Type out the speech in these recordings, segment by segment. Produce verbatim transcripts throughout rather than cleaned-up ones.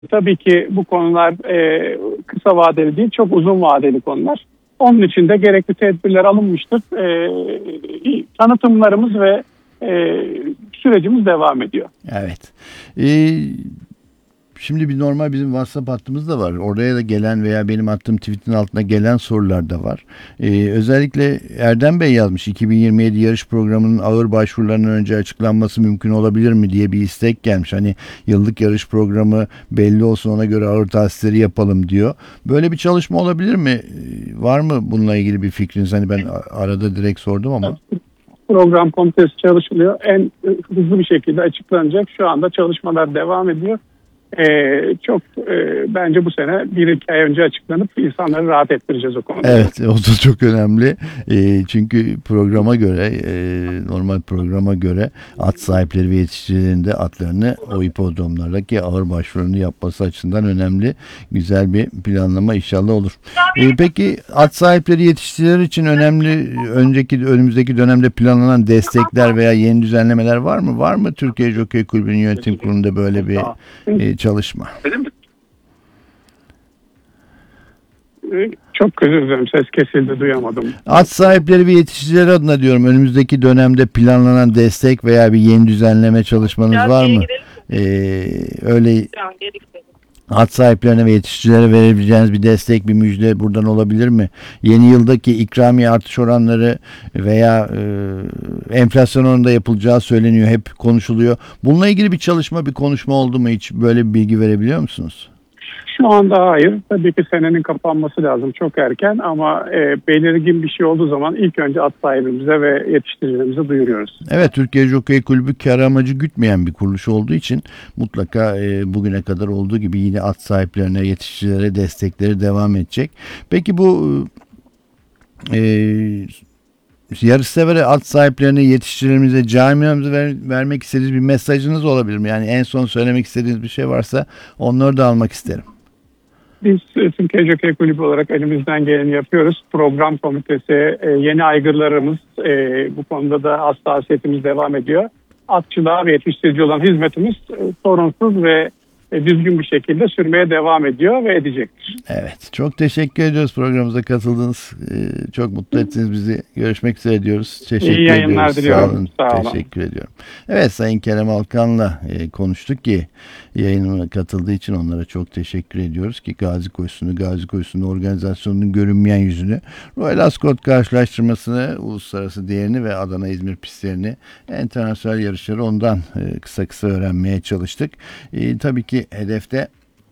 Tabii ki bu konular e, kısa vadeli değil, çok uzun vadeli konular. Onun için de gerekli tedbirler alınmıştır. E, tanıtımlarımız ve e, sürecimiz devam ediyor. Evet. Ee, şimdi bir normal bizim WhatsApp hattımız da var. Oraya da gelen veya benim attığım tweetin altına gelen sorular da var. Ee, özellikle Erdem Bey yazmış. iki bin yirmi yedi yarış programının ağır başvurularından önce açıklanması mümkün olabilir mi diye bir istek gelmiş. Hani yıllık yarış programı belli olsun, ona göre ağır tahsisleri yapalım diyor. Böyle bir çalışma olabilir mi? Ee, var mı bununla ilgili bir fikriniz? Hani ben arada direkt sordum ama. Program komitesi çalışılıyor. En hızlı bir şekilde açıklanacak. Şu anda çalışmalar devam ediyor. Ee, çok e, bence bu sene bir iki ay önce açıklanıp insanları rahat ettireceğiz o konuda. Evet, o da çok önemli. E, çünkü programa göre, e, normal programa göre at sahipleri ve yetiştiricilerin de atlarını o hipodromlardaki ağır başvurularını yapması açısından önemli. Güzel bir planlama inşallah olur. E, peki at sahipleri yetiştiriciler için önemli, önceki önümüzdeki dönemde planlanan destekler veya yeni düzenlemeler var mı? Var mı Türkiye Jockey Kulübü'nün yönetim kurulunda böyle bir e, çalışma? Çok özür dilerim, ses kesildi, duyamadım. At sahipleri ve yetiştiricileri adına diyorum, önümüzdeki dönemde planlanan destek veya bir yeni düzenleme çalışmanız Biraz var mı? Ee, öyle at sahiplerine ve yetiştiricilere verebileceğiniz bir destek, bir müjde buradan olabilir mi? Yeni yıldaki ikramiye artış oranları veya e, enflasyon oranında yapılacağı söyleniyor, hep konuşuluyor. Bununla ilgili bir çalışma, bir konuşma oldu mu hiç? Böyle bir bilgi verebiliyor musunuz? Şu anda hayır. Tabii ki senenin kapanması lazım, çok erken, ama e, belirgin bir şey olduğu zaman ilk önce at sahibimize ve yetiştiricilerimize duyuruyoruz. Evet, Türkiye Jockey Kulübü kar amacı gütmeyen bir kuruluş olduğu için mutlaka e, bugüne kadar olduğu gibi yine at sahiplerine, yetiştiricilere destekleri devam edecek. Peki bu e, yarışsever at sahiplerine, yetiştiricilerimize, camiamıza ver, vermek istediğiniz bir mesajınız olabilir mi? Yani en son söylemek istediğiniz bir şey varsa onları da almak isterim. Biz Türkiye Jockey Kulübü olarak elimizden geleni yapıyoruz. Program komitesi, yeni aygırlarımız, bu konuda da hassasiyetimiz devam ediyor. Atçılığa ve yetiştirici olan hizmetimiz sorunsuz ve düzgün bir şekilde sürmeye devam ediyor ve edecektir. Evet, çok teşekkür ediyoruz programımıza katıldınız. Ee, çok mutlu ettiniz bizi. Görüşmek üzere diyoruz. Teşekkür İyi yayınlar ediyoruz. diliyorum. Sağ olun. Sağ olun. Teşekkür ediyorum. Evet, Sayın Kerem Alkan'la e, konuştuk ki yayınıma katıldığı için onlara çok teşekkür ediyoruz ki Gazi Koşusu'nu, Gazi Koşusu'nun organizasyonunun görünmeyen yüzünü, Royal Ascot karşılaştırmasını, uluslararası değerini ve Adana-İzmir pistlerini, internasyonel yarışları ondan e, kısa kısa öğrenmeye çalıştık. E, tabii ki hedefte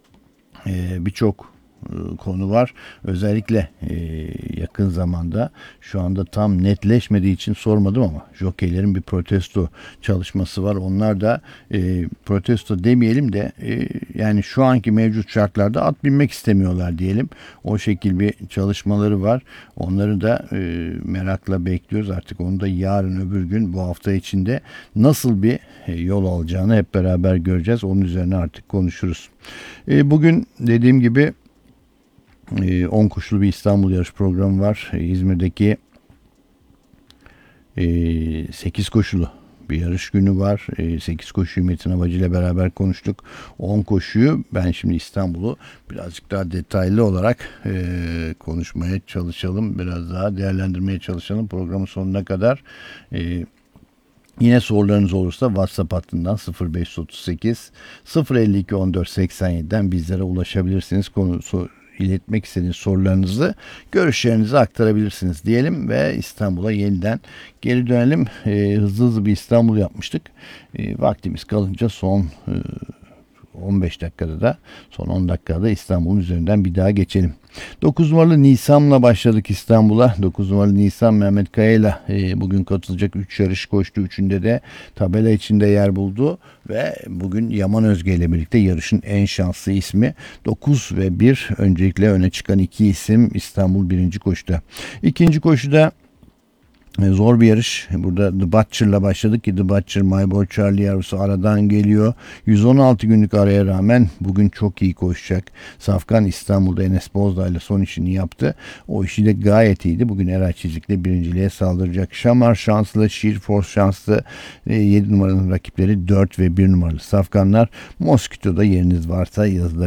e, birçok konu var. Özellikle e, yakın zamanda, şu anda tam netleşmediği için sormadım ama jokeylerin bir protesto çalışması var. Onlar da e, protesto demeyelim de e, yani şu anki mevcut şartlarda at binmek istemiyorlar diyelim. O şekil bir çalışmaları var. Onları da e, merakla bekliyoruz. Artık onu da yarın öbür gün, bu hafta içinde nasıl bir e, yol alacağını hep beraber göreceğiz. Onun üzerine artık konuşuruz. E, bugün dediğim gibi on koşulu bir İstanbul yarış programı var. İzmir'deki sekiz koşulu bir yarış günü var. sekiz koşuyu Metin Havacı ile beraber konuştuk. on koşuyu ben şimdi İstanbul'u birazcık daha detaylı olarak konuşmaya çalışalım. Biraz daha değerlendirmeye çalışalım programın sonuna kadar. Yine sorularınız olursa WhatsApp hattından sıfır beş otuz sekiz sıfır elli iki on dört seksen yedi'den bizlere ulaşabilirsiniz. Konusu iletmek istediğiniz sorularınızı, görüşlerinizi aktarabilirsiniz diyelim ve İstanbul'a yeniden geri dönelim. E, hızlı hızlı bir İstanbul yapmıştık. E, vaktimiz kalınca son e, on beş dakikada da, son on dakikada İstanbul'un üzerinden bir daha geçelim. dokuz numaralı Nisan'la başladık İstanbul'a. dokuz numaralı Nisan Mehmet Kaya'yla e, bugün katılacak. üç yarış koştu. üçünde de tabela içinde yer buldu ve bugün Yaman Özge ile birlikte yarışın en şanslı ismi. dokuz ve bir öncelikle öne çıkan iki isim İstanbul birinci koşuda. İkinci koşuda Zor bir yarış. Burada The Butcher'la başladık ki The Butcher, My Boy Charlie yavrusu aradan geliyor. yüz on altı günlük araya rağmen bugün çok iyi koşacak. Safkan İstanbul'da Enes Bozdağ'la son işini yaptı. O işi de gayet iyiydi. Bugün Eray Çizik'le birinciliğe saldıracak. Şamar şanslı, Sheer Force şanslı. yedi numaranın rakipleri dört ve bir numaralı Safkanlar. Moskito'da yeriniz varsa yazılabilir.